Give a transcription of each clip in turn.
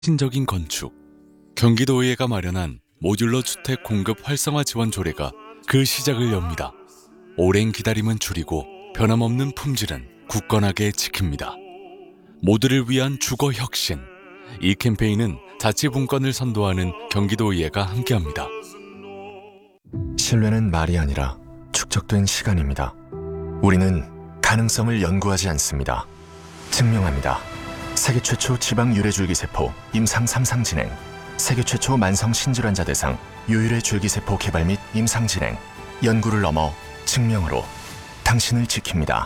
신적인 건축, 경기도의회가 마련한 모듈러 주택 공급 활성화 지원 조례가 그 시작을 엽니다. 오랜 기다림은 줄이고 변함없는 품질은 굳건하게 지킵니다. 모두를 위한 주거 혁신. 이 캠페인은 자치분권을 선도하는 경기도의회가 함께합니다. 신뢰는 말이 아니라 축적된 시간입니다. 우리는 가능성을 연구하지 않습니다. 증명합니다. 세계 최초 지방 유래줄기세포 임상 3상 진행, 세계 최초 만성 신질환자 대상 유일의 줄기세포 개발 및 임상 진행, 연구를 넘어 증명으로 당신을 지킵니다.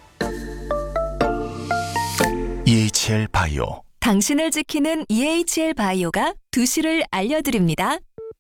EHL 바이오. 당신을 지키는 EHL 바이오가 2시를 알려드립니다.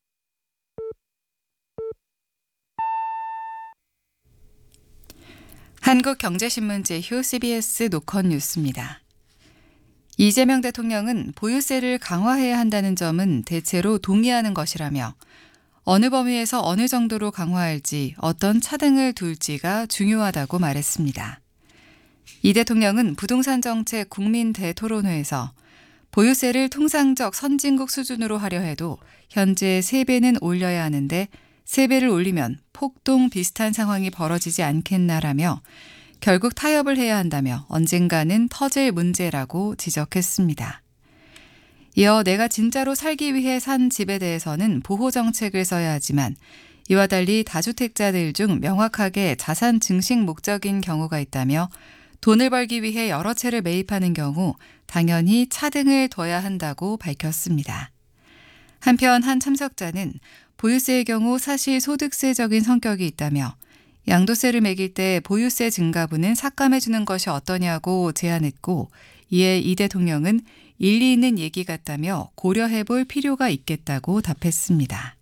한국경제신문 제휴 CBS 노컷 뉴스입니다. 이재명 대통령은 보유세를 강화해야 한다는 점은 대체로 동의하는 것이라며 어느 범위에서 어느 정도로 강화할지 어떤 차등을 둘지가 중요하다고 말했습니다. 이 대통령은 부동산 정책 국민 대토론회에서 보유세를 통상적 선진국 수준으로 하려 해도 현재 3배는 올려야 하는데 3배를 올리면 폭동 비슷한 상황이 벌어지지 않겠나라며 결국 타협을 해야 한다며 언젠가는 터질 문제라고 지적했습니다. 이어 내가 진짜로 살기 위해 산 집에 대해서는 보호 정책을 써야 하지만 이와 달리 다주택자들 중 명확하게 자산 증식 목적인 경우가 있다며 돈을 벌기 위해 여러 채를 매입하는 경우 당연히 차등을 둬야 한다고 밝혔습니다. 한편 한 참석자는 보유세의 경우 사실 소득세적인 성격이 있다며 양도세를 매길 때 보유세 증가분은 삭감해주는 것이 어떠냐고 제안했고, 이에 이 대통령은 일리 있는 얘기 같다며 고려해볼 필요가 있겠다고 답했습니다.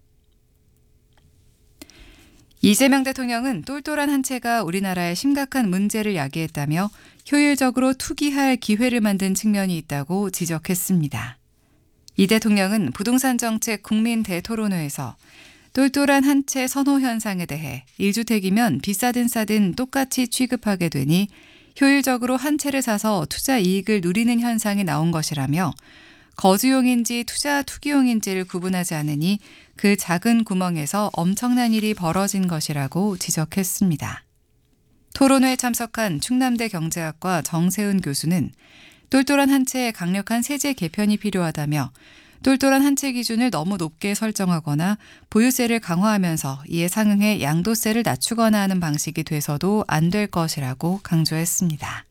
이재명 대통령은 똘똘한 한 채가 우리나라의 심각한 문제를 야기했다며 효율적으로 투기할 기회를 만든 측면이 있다고 지적했습니다. 이 대통령은 부동산 정책 국민 대토론회에서 똘똘한 한 채 선호 현상에 대해 1주택이면 비싸든 싸든 똑같이 취급하게 되니 효율적으로 한 채를 사서 투자 이익을 누리는 현상이 나온 것이라며 거주용인지 투기용인지를 구분하지 않으니 그 작은 구멍에서 엄청난 일이 벌어진 것이라고 지적했습니다. 토론회에 참석한 충남대 경제학과 정세훈 교수는 똘똘한 한 채에 강력한 세제 개편이 필요하다며 똘똘한 한 채 기준을 너무 높게 설정하거나 보유세를 강화하면서 이에 상응해 양도세를 낮추거나 하는 방식이 돼서도 안 될 것이라고 강조했습니다.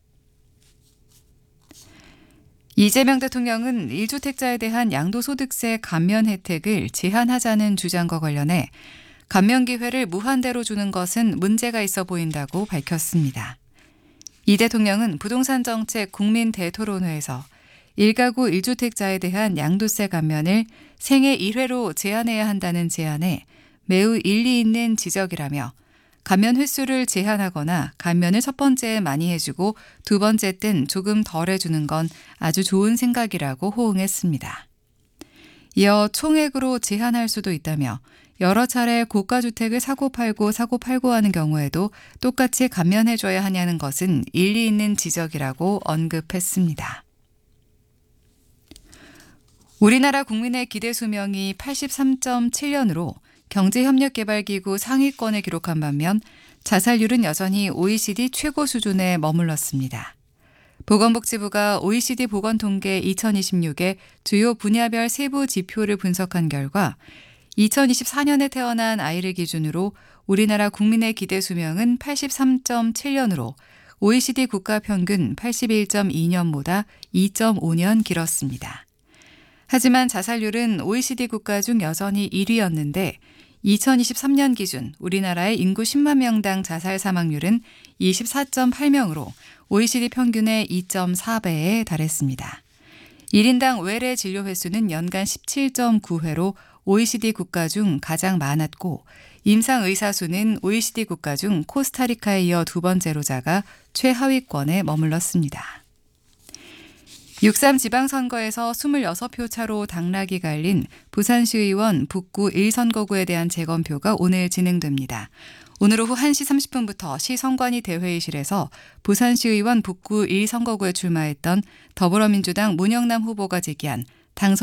이재명 대통령은 1주택자에 대한 양도소득세 감면 혜택을 제한하자는 주장과 관련해 감면 기회를 무한대로 주는 것은 문제가 있어 보인다고 밝혔습니다. 이 대통령은 부동산 정책 국민 대토론회에서 1가구 1주택자에 대한 양도세 감면을 생애 1회로 제한해야 한다는 제안에 매우 일리 있는 지적이라며 감면 횟수를 제한하거나 감면을 첫 번째에 많이 해주고 두 번째 땐 조금 덜 해주는 건 아주 좋은 생각이라고 호응했습니다. 이어 총액으로 제한할 수도 있다며 여러 차례 고가주택을 사고팔고 하는 경우에도 똑같이 감면해줘야 하냐는 것은 일리 있는 지적이라고 언급했습니다. 우리나라 국민의 기대 수명이 83.7년으로 경제협력개발기구 상위권을 기록한 반면 자살률은 여전히 OECD 최고 수준에 머물렀습니다. 보건복지부가 OECD 보건통계 2026의 주요 분야별 세부 지표를 분석한 결과 2024년에 태어난 아이를 기준으로 우리나라 국민의 기대 수명은 83.7년으로 OECD 국가 평균 81.2년보다 2.5년 길었습니다. 하지만 자살률은 OECD 국가 중 여전히 1위였는데 2023년 기준 우리나라의 인구 10만 명당 자살 사망률은 24.8명으로 OECD 평균의 2.4배에 달했습니다. 1인당 외래 진료 횟수는 연간 17.9회로 OECD 국가 중 가장 많았고 임상 의사 수는 OECD 국가 중 코스타리카에 이어 두 번째로 작아 최하위권에 머물렀습니다. 6.3 지방선거에서 26표 차로 당락이 갈린 부산시의원 북구 1선거구에 대한 재검표가 오늘 진행됩니다. 오늘 오후 1시 30분부터 시선관위 대회의실에서 부산시의원 북구 1선거구에 출마했던 더불어민주당 문영남 후보가 제기한 당선